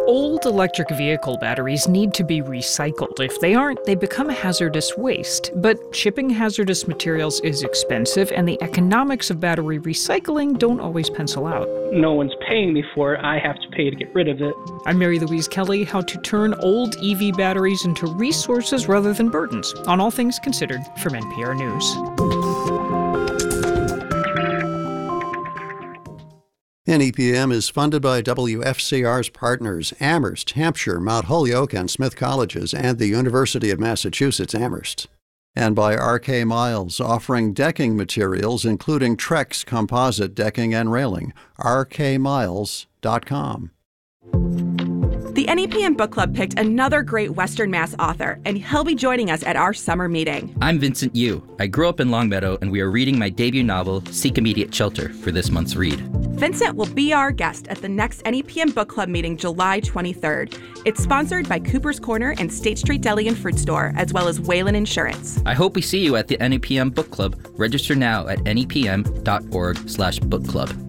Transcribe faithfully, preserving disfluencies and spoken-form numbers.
Old electric vehicle batteries need to be recycled. If they aren't, they become hazardous waste. But shipping hazardous materials is expensive, and the economics of battery recycling don't always pencil out. No one's paying me for it. I have to pay to get rid of it. I'm Mary Louise Kelly, how to turn old E V batteries into resources rather than burdens, on All Things Considered from N P R News. N E P M is funded by W F C R's partners, Amherst, Hampshire, Mount Holyoke, and Smith Colleges, and the University of Massachusetts Amherst. And by R K Miles, offering decking materials including Trex composite decking and railing. R K miles dot com. The N E P M Book Club picked another great Western Mass author, and he'll be joining us at our summer meeting. I'm Vincent Yu. I grew up in Longmeadow, and we are reading my debut novel, Seek Immediate Shelter, for this month's read. Vincent will be our guest at the next N E P M Book Club meeting July twenty-third. It's sponsored by Cooper's Corner and State Street Deli and Fruit Store, as well as Whalen Insurance. I hope we see you at the N E P M Book Club. Register now at N E P M dot org slash book club.